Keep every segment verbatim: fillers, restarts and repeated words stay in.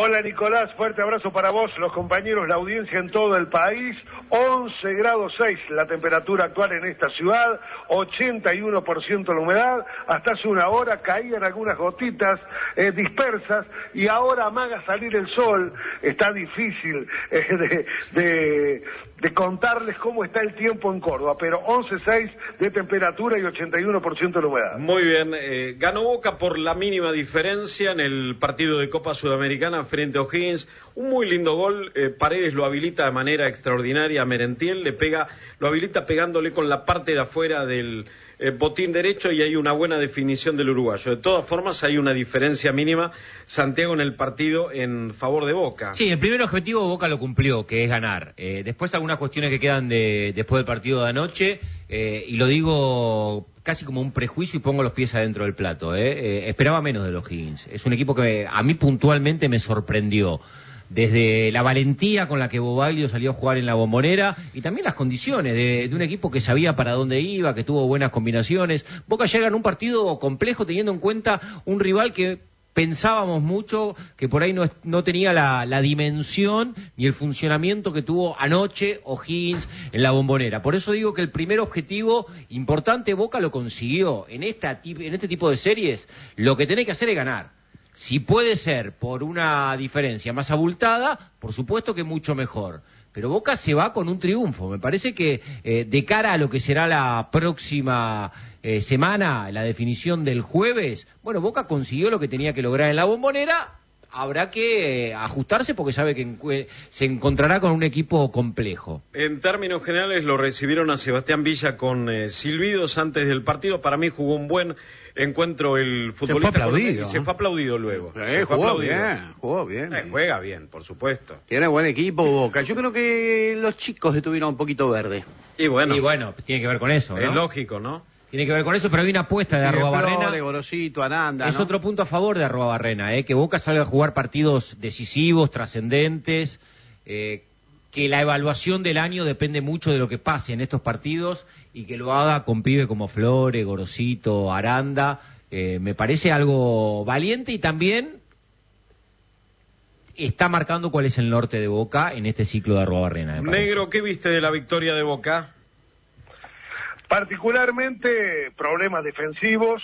Hola Nicolás, fuerte abrazo para vos, los compañeros, la audiencia en todo el país. once grados seis la temperatura actual en esta ciudad, ochenta y uno por ciento la humedad. Hasta hace una hora caían algunas gotitas eh, dispersas y ahora amaga salir el sol. Está difícil eh, de, de, de contarles cómo está el tiempo en Córdoba, pero once coma seis de temperatura y ochenta y uno por ciento de humedad. Muy bien, eh, ganó Boca por la mínima diferencia en el partido de Copa Sudamericana frente a O'Higgins. Un muy lindo gol, eh, Paredes lo habilita de manera extraordinaria a Merentiel, le pega, lo habilita pegándole con la parte de afuera del eh, botín derecho y hay una buena definición del uruguayo. De todas formas hay una diferencia mínima, Santiago, en el partido en favor de Boca. Sí, el primer objetivo Boca lo cumplió, que es ganar. Eh, después algunas cuestiones que quedan de, después del partido de anoche, eh, y lo digo casi como un prejuicio y pongo los pies adentro del plato. Eh. Eh, esperaba menos de los O'Higgins. Es un equipo que a mí puntualmente me sorprendió. Desde la valentía con la que Bobaglio salió a jugar en la Bombonera y también las condiciones de, de un equipo que sabía para dónde iba, que tuvo buenas combinaciones. Boca llega en un partido complejo teniendo en cuenta un rival que pensábamos mucho que por ahí no, no tenía la, la dimensión ni el funcionamiento que tuvo anoche O'Higgins en la Bombonera. Por eso digo que el primer objetivo importante Boca lo consiguió. En, esta, en este tipo de series lo que tenés que hacer es ganar. Si puede ser por una diferencia más abultada, por supuesto que mucho mejor. Pero Boca se va con un triunfo. Me parece que eh, de cara a lo que será la próxima eh, semana, la definición del jueves, bueno, Boca consiguió lo que tenía que lograr en la Bombonera. Habrá que eh, ajustarse porque sabe que en, se encontrará con un equipo complejo. En términos generales lo recibieron a Sebastián Villa con eh, silbidos antes del partido. Para mí jugó un buen encuentro el futbolista. Se fue aplaudido, y se fue aplaudido luego. Eh, se fue jugó aplaudido. bien, jugó bien. Eh, juega bien, por supuesto. Tiene buen equipo Boca. Yo creo que los chicos estuvieron un poquito verdes. Y bueno, y bueno, tiene que ver con eso, ¿no? Es lógico, ¿no? Tiene que ver con eso, pero hay una apuesta de Arruabarrena. De Gorosito, Aranda, es ¿no? otro punto a favor de Arruabarrena, ¿eh? Que Boca salga a jugar partidos decisivos, trascendentes, eh, que la evaluación del año depende mucho de lo que pase en estos partidos y que lo haga con pibe como Flores, Gorosito, Aranda. Eh, me parece algo valiente y también está marcando cuál es el norte de Boca en este ciclo de Arruabarrena. Negro, ¿qué viste de la victoria de Boca? Particularmente problemas defensivos,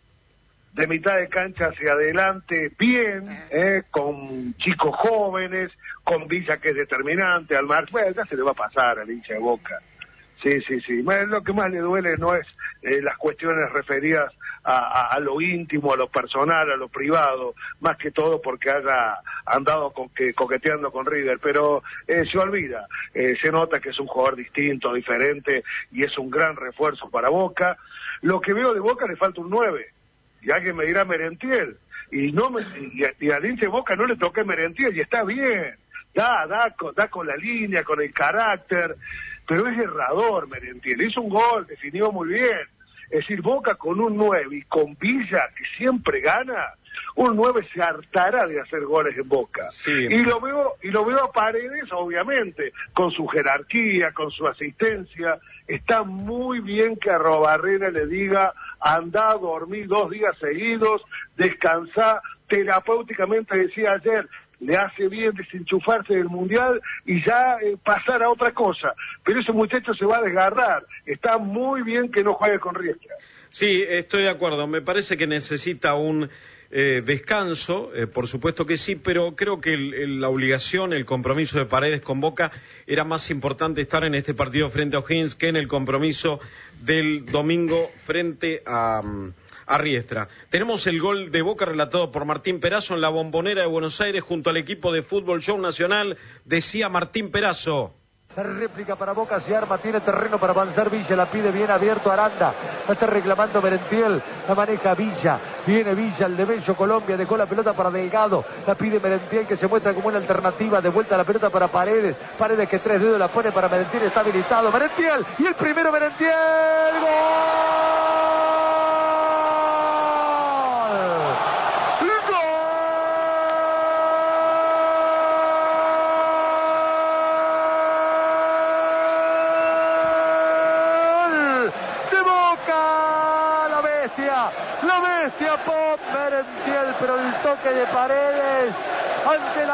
de mitad de cancha hacia adelante, bien, eh, con chicos jóvenes, con Villa que es determinante, al mar, bueno, ya se le va a pasar al hincha de Boca. Sí, sí, sí. Bueno, lo que más le duele no es eh, las cuestiones referidas a, a, a lo íntimo, a lo personal, a lo privado, más que todo porque haya andado con, que, coqueteando con River, pero eh, se olvida, eh, se nota que es un jugador distinto, diferente, y es un gran refuerzo para Boca. Lo que veo de Boca le falta un nueve, y alguien me dirá Merentiel, y no me, y, y al hincha de Boca no le toqué Merentiel, y está bien, da, da, da con la línea, con el carácter, pero es errador Merentiel, hizo un gol, definió muy bien. Es decir, Boca con un nueve y con Villa, que siempre gana, un nueve se hartará de hacer goles en Boca. Sí. Y lo veo y lo veo a Paredes, obviamente, con su jerarquía, con su asistencia. Está muy bien que a Arruabarrena le diga, andá a dormir dos días seguidos, descansá, terapéuticamente decía ayer, le hace bien desenchufarse del Mundial y ya eh, pasar a otra cosa. Pero ese muchacho se va a desgarrar. Está muy bien que no juegue con Riestra. Sí, estoy de acuerdo. Me parece que necesita un eh, descanso, eh, por supuesto que sí, pero creo que el, el, la obligación, el compromiso de Paredes con Boca era más importante estar en este partido frente a O'Higgins que en el compromiso del domingo frente a... Um, a Riestra. Tenemos el gol de Boca relatado por Martín Perazo en la Bombonera de Buenos Aires junto al equipo de Fútbol Show Nacional, decía Martín Perazo. La réplica para Boca, se arma, tiene terreno para avanzar Villa, la pide bien abierto Aranda, la está reclamando Merentiel, la maneja Villa, viene Villa, el de Bello Colombia, dejó la pelota para Delgado, la pide Merentiel que se muestra como una alternativa, de vuelta la pelota para Paredes, Paredes que tres dedos la pone para Merentiel, está habilitado, Merentiel, y el primero Merentiel, ¡gol! La bestia Pop Merentiel, pero el toque de Paredes ante la